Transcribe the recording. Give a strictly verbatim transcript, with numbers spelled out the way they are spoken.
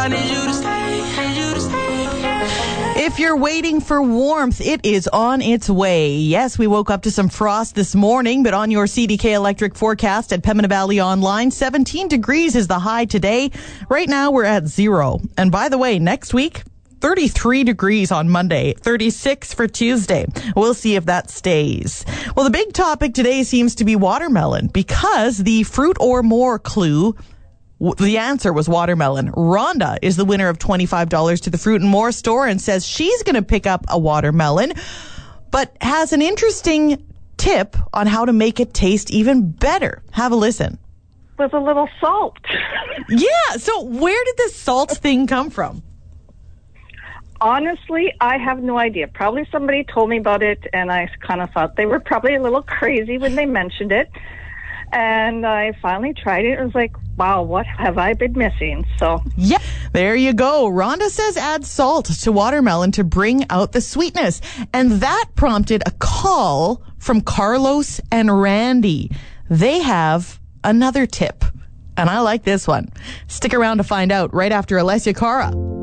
I need you to stay, need you to stay. If you're waiting for warmth, it is on its way. Yes, we woke up to some frost this morning, but on your C D K electric forecast at Pembina Valley Online, seventeen degrees is the high today. Right now, we're at zero. And by the way, next week, thirty-three degrees on Monday, thirty-six for Tuesday. We'll see if that stays. Well, the big topic today seems to be watermelon because the fruit or more clue, the answer was watermelon. Rhonda is the winner of twenty-five dollars to the Fruit and More store and says she's going to pick up a watermelon, but has an interesting tip on how to make it taste even better. Have a listen. With a little salt. Yeah, so where did this salt thing come from? Honestly, I have no idea. Probably somebody told me about it, and I kind of thought they were probably a little crazy when they mentioned it. And I finally tried it. It was like, wow, what have I been missing? So, yeah, there you go. Rhonda says add salt to watermelon to bring out the sweetness. And that prompted a call from Carlos and Randy. They have another tip, and I like this one. Stick around to find out right after Alessia Cara.